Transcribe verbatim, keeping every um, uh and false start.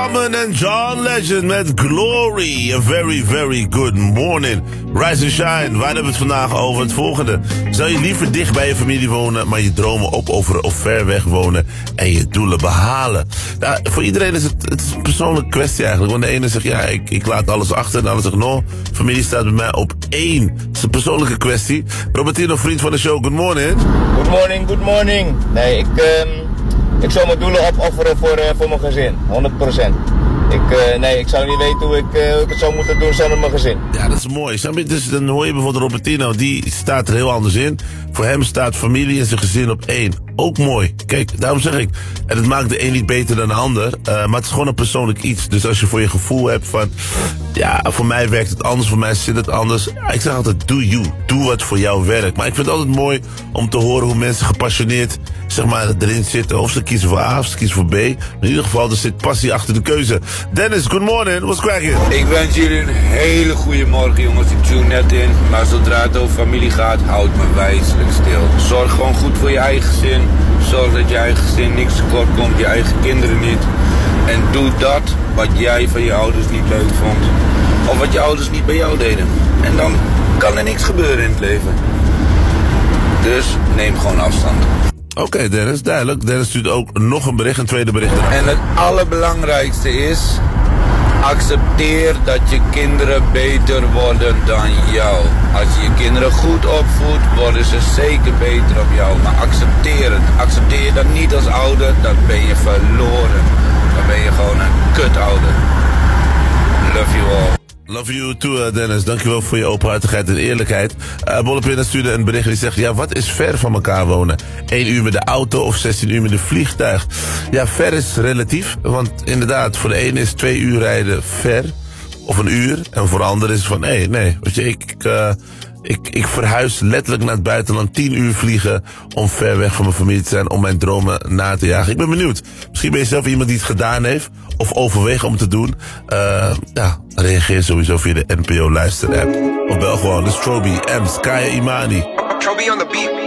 Common en John Legend met Glory. A very, very good morning. Rise and shine. Waar hebben we het vandaag over? Het volgende. Zou je liever dicht bij je familie wonen, maar je dromen opofferen of ver weg wonen en je doelen behalen? Nou, voor iedereen is het, het is een persoonlijke kwestie eigenlijk. Want de ene zegt, ja, ik, ik laat alles achter. En de ander zegt, no, familie staat bij mij op één. Het is een persoonlijke kwestie. Robertino, vriend van de show, good morning. Good morning, good morning. Nee, ik... Um... Ik zou mijn doelen opofferen voor, uh, voor mijn gezin, honderd procent. Ik, uh, nee, ik zou niet weten hoe ik, uh, hoe ik het zou moeten doen zonder mijn gezin. Ja, dat is mooi. Dus dan hoor je bijvoorbeeld Robertino, die staat er heel anders in. Voor hem staat familie en zijn gezin op één. Ook mooi. Kijk, daarom zeg ik, en het maakt de een niet beter dan de ander. Uh, maar het is gewoon een persoonlijk iets. Dus als je voor je gevoel hebt van, ja, voor mij werkt het anders, voor mij zit het anders. Ja, ik zeg altijd, do you. Doe wat voor jou werkt. Maar ik vind het altijd mooi om te horen hoe mensen gepassioneerd, zeg maar, erin zitten. Of ze kiezen voor A of ze kiezen voor B. Maar in ieder geval, er zit passie achter de keuze. Dennis, good morning. What's cracking? Ik wens jullie een hele goede morgen, jongens. Ik tune net in. Maar zodra het over familie gaat, houd me wijselijk stil. Zorg gewoon goed voor je eigen gezin. Zorg dat je eigen gezin niks tekort komt, je eigen kinderen niet. En doe dat wat jij van je ouders niet leuk vond. Of wat je ouders niet bij jou deden. En dan kan er niks gebeuren in het leven. Dus neem gewoon afstand. Oké, okay, Dennis, duidelijk. Dennis stuurt ook nog een bericht, een tweede bericht. En het allerbelangrijkste is, accepteer dat je kinderen beter worden dan jou. Als je je kinderen goed opvoedt, worden ze zeker beter op jou. Maar accepteer het. Accepteer je dat niet als ouder, dan ben je verloren. Dan ben je gewoon een kutouder. Love you all. Love you too, Dennis. Dankjewel voor je openhartigheid en eerlijkheid. Uh, Bollepinna stuurde een bericht die zegt, ja, wat is ver van elkaar wonen? één uur met de auto of zestien uur met een vliegtuig? Ja, ver is relatief. Want inderdaad, voor de ene is twee uur rijden ver. Of een uur. En voor de ander is het van, nee, nee. Weet je, ik... Uh, Ik, ik verhuis letterlijk naar het buitenland, tien uur vliegen om ver weg van mijn familie te zijn, om mijn dromen na te jagen. Ik ben benieuwd. Misschien ben je zelf iemand die het gedaan heeft, of overweegt om te doen. Uh, ja, reageer sowieso via de N P O luister app. Of bel gewoon, dus Trobi, Ems, Kaya Imani. Trobi on the beat.